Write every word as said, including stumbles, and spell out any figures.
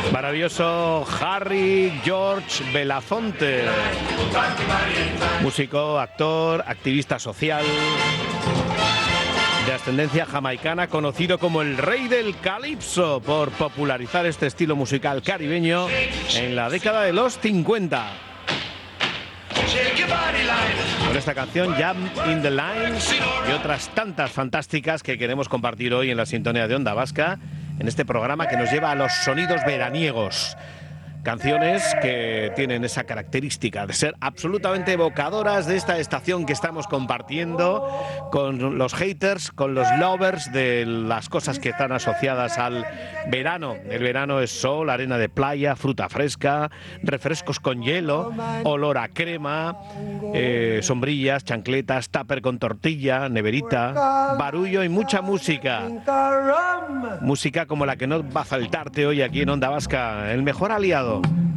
Maravilloso Harry George Belafonte, músico, actor, activista social de ascendencia jamaicana, conocido como el rey del calipso por popularizar este estilo musical caribeño en la década de los cincuenta. Con esta canción Jam in the Line y otras tantas fantásticas que queremos compartir hoy en la sintonía de Onda Vasca, en este programa que nos lleva a los sonidos veraniegos. Canciones que tienen esa característica de ser absolutamente evocadoras de esta estación que estamos compartiendo con los haters, con los lovers de las cosas que están asociadas al verano. El verano es sol, arena de playa, fruta fresca, refrescos con hielo, olor a crema, eh, sombrillas, chancletas, tupper con tortilla, neverita, barullo y mucha música. Música como la que no va a faltarte hoy aquí en Onda Vasca, el mejor aliado